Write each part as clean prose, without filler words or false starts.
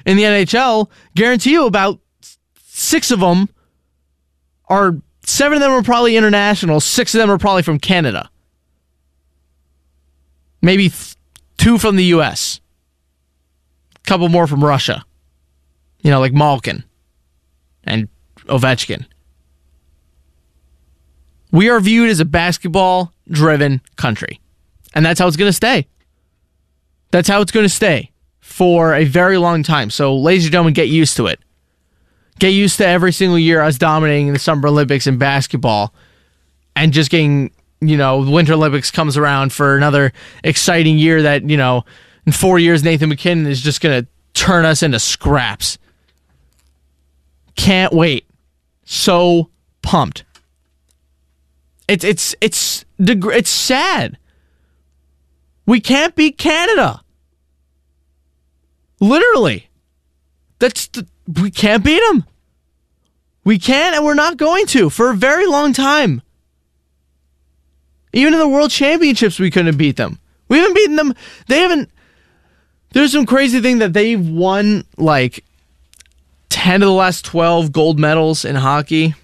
in the NHL, guarantee you about 6 of them are, 7 of them are probably international, 6 of them are probably from Canada. Maybe 2 from the U.S. A couple more from Russia. Like Malkin and Ovechkin. We are viewed as a basketball-driven country. And that's how it's going to stay. That's how it's going to stay for a very long time. So, ladies and gentlemen, get used to it. Get used to every single year us dominating the Summer Olympics in basketball and just getting, the Winter Olympics comes around for another exciting year that, in 4 years, Nathan MacKinnon is just going to turn us into scraps. Can't wait. So pumped. It's sad. We can't beat Canada. Literally. We can't beat them. We can't, and we're not going to for a very long time. Even in the World Championships, we couldn't beat them. We haven't beaten them. They haven't. There's some crazy thing that they've won like 10 of the last 12 gold medals in hockey.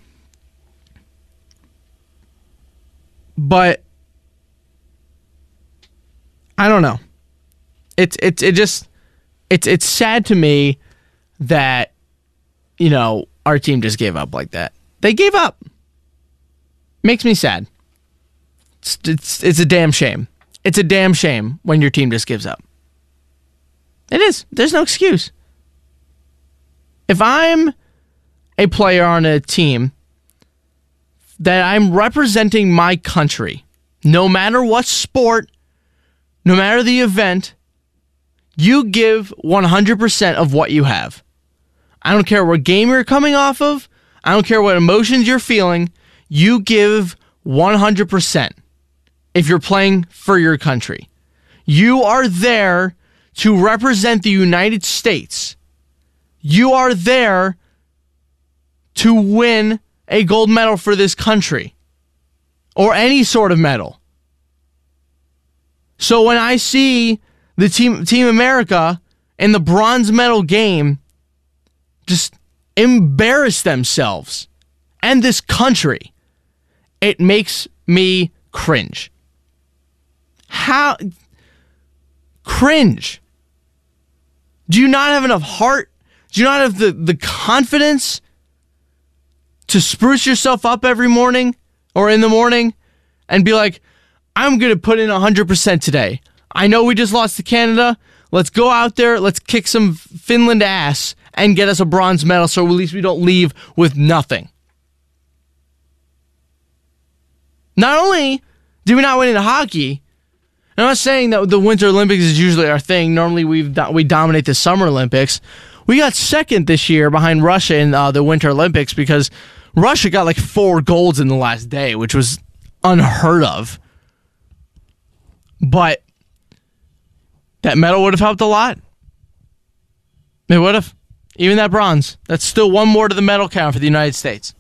But I don't know. It's sad to me that, our team just gave up like that. They gave up. Makes me sad. It's a damn shame. It's a damn shame when your team just gives up. It is. There's no excuse. If I'm a player on a team that I'm representing my country, no matter what sport, no matter the event, you give 100% of what you have. I don't care what game you're coming off of. I don't care what emotions you're feeling. You give 100% if you're playing for your country. You are there to represent the United States. You are there to win a gold medal for this country or any sort of medal. So when I see the Team America in the bronze medal game just embarrass themselves and this country, it makes me cringe. How? Cringe. Do you not have enough heart? Do you not have the confidence to spruce yourself up every morning or in the morning and be like, I'm going to put in 100% today. I know we just lost to Canada. Let's go out there. Let's kick some Finland ass and get us a bronze medal so at least we don't leave with nothing. Not only did we not win in hockey, I'm not saying that the Winter Olympics is usually our thing. Normally we dominate the Summer Olympics. We got second this year behind Russia in the Winter Olympics because Russia got like 4 golds in the last day, which was unheard of. But that medal would have helped a lot. It would have. Even that bronze. That's still one more to the medal count for the United States.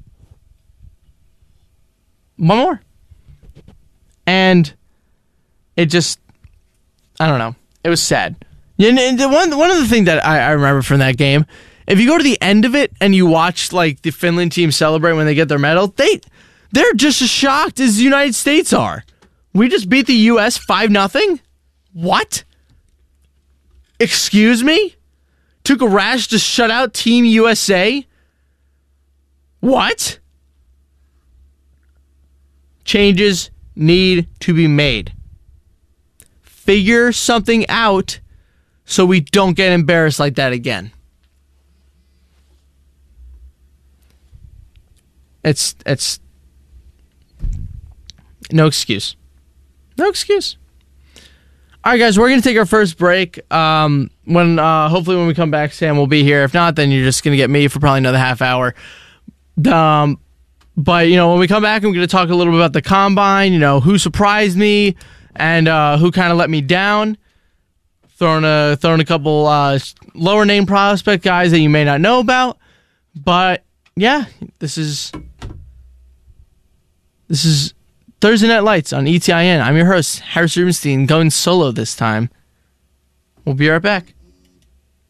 One more. And it just, I don't know. It was sad. And one of the things that I remember from that game, if you go to the end of it and you watch like the Finland team celebrate when they get their medal, they're just as shocked as the United States are. We just beat the U.S. 5-0? What? Excuse me? Tuukka Rask just shut out Team USA? What? Changes need to be made. Figure something out so we don't get embarrassed like that again. It's no excuse. No excuse. All right, guys, we're going to take our first break. Hopefully when we come back, Sam will be here. If not, then you're just going to get me for probably another half hour. But, when we come back, I'm going to talk a little bit about the Combine, who surprised me and who kind of let me down. Throwing a couple lower name prospect guys that you may not know about. But, yeah, this is Thursday Night Lights on ETIN. I'm your host, Harris Rubenstein, going solo this time. We'll be right back.